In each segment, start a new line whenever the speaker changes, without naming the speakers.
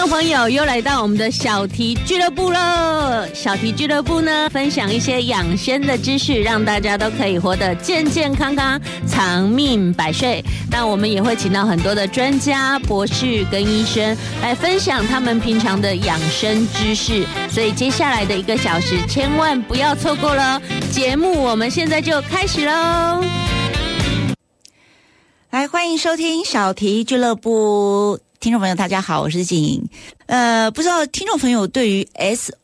众朋友又来到我们的小题俱乐部了。小题俱乐部呢，分享一些养生的知识，让大家都可以活得健健康康，长命百岁。那我们也会请到很多的专家、博士跟医生来分享他们平常的养生知识，所以接下来的1个小时千万不要错过了。节目我们现在就开始喽。
来，欢迎收听小题俱乐部。听众朋友大家好，我是景。不知道听众朋友对于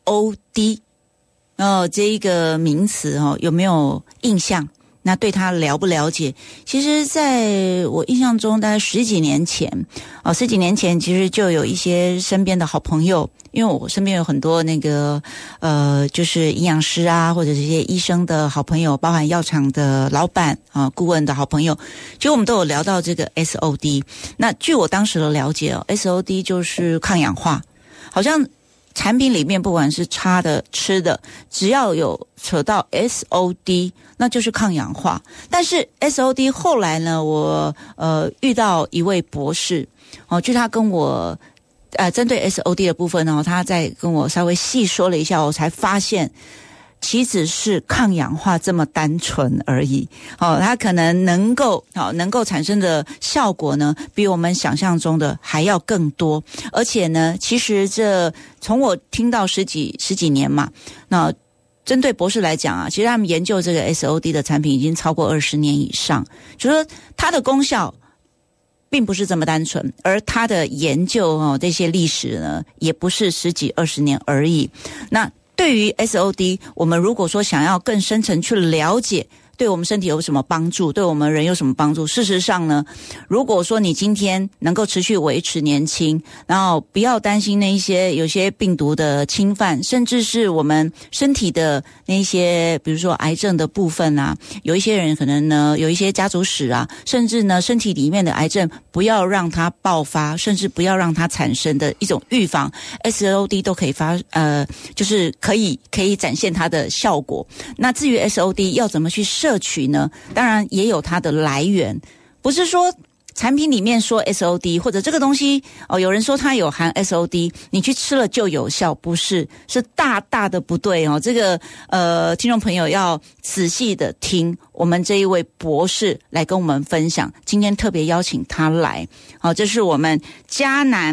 SOD 这一个名词有没有印象？那对他了不了解？其实在我印象中大概10几年前10几年前其实就有一些身边的好朋友，因为我身边有很多那个就是营养师啊，或者这些医生的好朋友，包含药厂的老板顾问的好朋友，其实我们都有聊到这个 SOD。 那据我当时的了解SOD 就是抗氧化，好像产品里面不管是擦的吃的，只要有扯到 SOD 那就是抗氧化。但是 SOD 后来呢，我遇到一位博士据他跟我针对 SOD 的部分他在跟我稍微细说了一下，我才发现其实是抗氧化这么单纯而已它可能能够产生的效果呢，比我们想象中的还要更多。而且呢，其实这从我听到十几年嘛，那针对博士来讲其实他们研究这个 SOD 的产品已经超过20年以上，就说它的功效并不是这么单纯，而它的研究这些历史呢，也不是10几20年而已。那对于 SOD， 我们如果说想要更深层去了解对我们身体有什么帮助，对我们人有什么帮助，事实上呢，如果说你今天能够持续维持年轻，然后不要担心那一些有些病毒的侵犯，甚至是我们身体的那些比如说癌症的部分有一些人可能呢有一些家族史甚至呢身体里面的癌症不要让它爆发，甚至不要让它产生的一种预防， SOD 都可以就是可以展现它的效果。那至于 SOD 要怎么去摄取呢？当然也有它的来源，不是说产品里面说 SOD 或者这个东西有人说它有含 SOD 你去吃了就有效，不是，是大大的不对这个听众朋友要仔细的听我们这一位博士来跟我们分享，今天特别邀请他来这是我们嘉南